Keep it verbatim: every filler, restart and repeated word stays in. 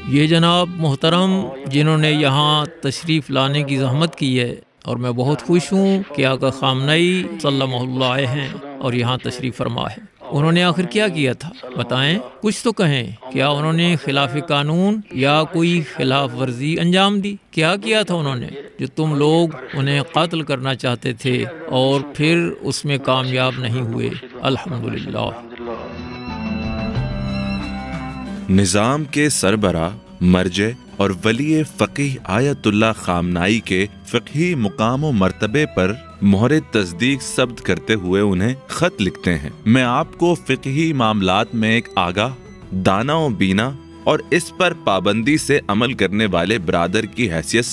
ये जनाब मोहतरम जिन्होंने यहाँ तशरीफ़ लाने की ज़हमत की है, और मैं बहुत खुश हूँ कि आका ख़ामनई सल्लल्लाहु अलैहि हैं और यहाँ तशरीफ़ फरमा है। उन्होंने आखिर क्या किया था, बताएं, कुछ तो कहें। क्या उन्होंने खिलाफ कानून या कोई खिलाफ वर्जी अंजाम दी? क्या किया था उन्होंने जो तुम लोग उन्हें कत्ल करना चाहते थे और फिर उसमें कामयाब नहीं हुए? अल्हम्दुलिल्लाह। निज़ाम के सरबरा मर्जे और वली फ़क़ीह आयतुल्लाह ख़ामनाई के फ़िक़ही मुकाम व मर्तबे पर मोहर तस्दीक सब्त करते हुए उन्हें ख़त लिखते हैं। मैं आपको फ़िक़ही मामलात में एक आगाह, दाना व बीना और इस पर पाबंदी से अमल करने वाले ब्रादर की हैसियत